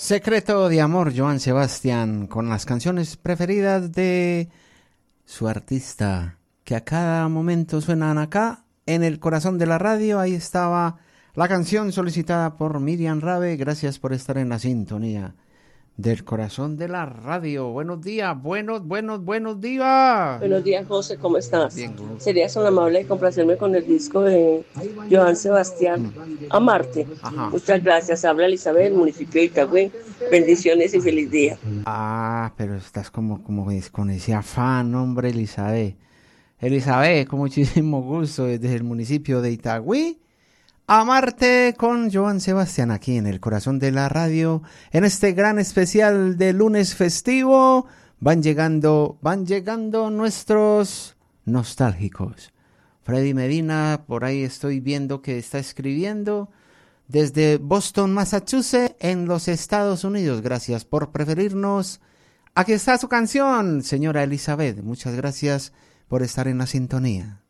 Secreto de amor, Joan Sebastián, con las canciones preferidas de su artista, que a cada momento suenan acá, en el corazón de la radio. Ahí estaba la canción solicitada por Miriam Rabe. Gracias por estar en la sintonía del corazón de la radio. Buenos días, buenos días. Buenos días, José, ¿cómo estás? Bien. Serías tan amable de complacerme con el disco de Joan Sebastián, Amarte. Ajá. Muchas gracias. Habla Elizabeth, del municipio de Itagüí. Bendiciones y feliz día. Pero estás como con ese afán, hombre, Elizabeth. Elizabeth, con muchísimo gusto desde el municipio de Itagüí. Amarte con Joan Sebastián aquí en el corazón de la radio. En este gran especial de lunes festivo van llegando nuestros nostálgicos. Freddy Medina, por ahí estoy viendo que está escribiendo desde Boston, Massachusetts, en los Estados Unidos. Gracias por preferirnos. Aquí está su canción, señora Elizabeth. Muchas gracias por estar en la sintonía.